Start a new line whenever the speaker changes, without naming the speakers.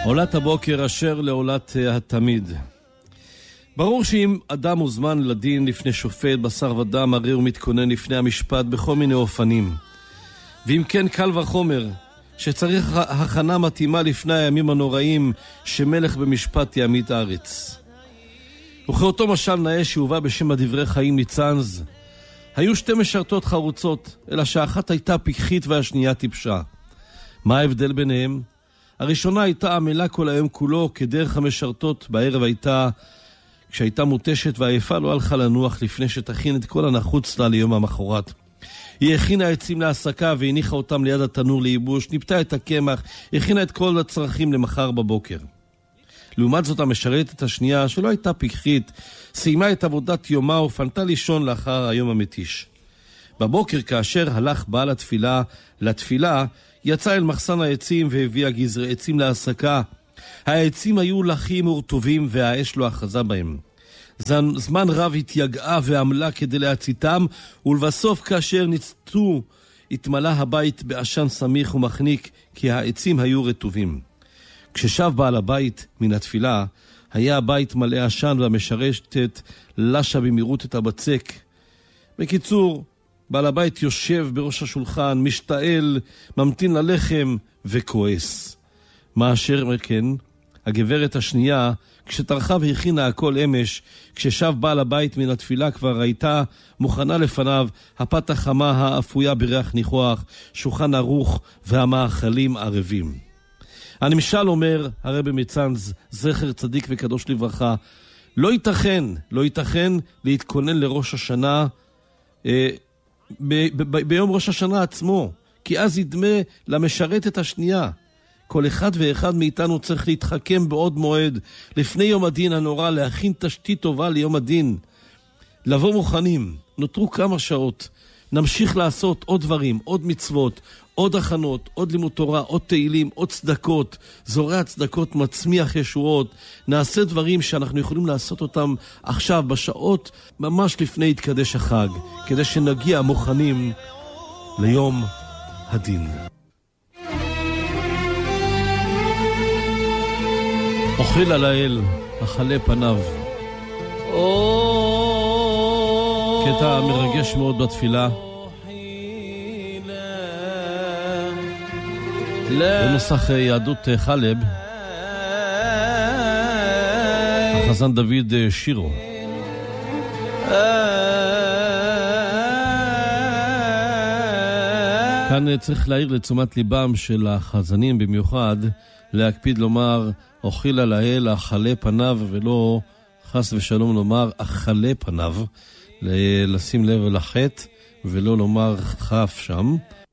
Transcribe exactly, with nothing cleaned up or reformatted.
עולת הבוקר אשר לעולת התמיד. ברור שאם אדם מוזמן לדין לפני שופט בשר ודם, הרי הוא מתכונן לפני המשפט בכל מיני אופנים. ואם כן, קל וחומר שצריך הכנה מתאימה לפני הימים הנוראים שמלך במשפט יעמיד הארץ. וכאותו משל נאה שהובא בשם הדברי חיים מצאנז, היו שתי משרתות חרוצות, אלא שאחת הייתה פיקחית והשנייה טיפשה. מה ההבדל ביניהם? הראשונה הייתה עמלה כל היום כולו כדרך המשרתות, בערב הייתה, כשהייתה מוטשת ועייפה לא הלכה לנוח לפני שתכין את כל הנחוץ לה ליום המחרת. היא הכינה עצים להסקה והניחה אותם ליד התנור לייבוש, ניפתה את הקמח, הכינה את כל הצרכים למחר בבוקר. לעומת זאת המשרתת השנייה, שלא הייתה פיקחית, סיימה את עבודת יומה ופנתה לישון לאחר היום המתיש. בבוקר כאשר הלך בעל התפילה לתפילה, יצא אל מחסן העצים והביא גזרי עצים להסקה. העצים היו לחים ורטובים והאש לא אחזה בהם. זמן רב התייגעה ועמלה כדי להציתם, ולבסוף כאשר נצטו התמלא הבית בעשן סמיך ומחניק, כי העצים היו רטובים. כששב בעל הבית מן התפילה, היה הבית מלא עשן והמשרתת לשה במהירות את הבצק. בקיצור, בעל הבית יושב בראש השולחן, משתעל, ממתין ללחם וכועס. מה אשר כן, הגברת השנייה, כשטרחה והכינה הכל אמש, כששב בעל הבית מן התפילה כבר הייתה מוכנה לפניו הפת החמה האפויה בריח ניחוח, שולחן ערוך והמאכלים ערבים. הנמשל אומר הרבי מצאנז, זכר צדיק וקדוש לברכה, לא ייתכן, לא ייתכן להתכונן לראש השנה אה, ב- ב- ב- ביום ראש השנה עצמו, כי אז ידמה למשרתת השנייה. כל אחד ואחד מאיתנו צריך להתחכם בעוד מועד, לפני יום הדין הנורא, להכין תשתית טובה ליום הדין. לבוא מוכנים, נותרו כמה שעות, נמשיך לעשות עוד דברים, עוד מצוות, עוד הכנות, עוד לימוד תורה, עוד תהילים, עוד צדקות, זורע צדקות, מצמיח ישועות, נעשה דברים שאנחנו יכולים לעשות אותם עכשיו, בשעות, ממש לפני התקדש החג, כדי שנגיע מוכנים ליום הדין. אוכל על האל, אכלה פניו. קטע מרגש מאוד בתפילה. בנוסח יהדות חלב, החזן דוד שירו. כאן צריך להעיר לתשומת ליבם של החזנים במיוחד, להקפיד לומר אוכל על האל, אכלה פניו, ולא חס ושלום לומר אכלה פניו, לשים לב לחטא ולא לומר חף שם.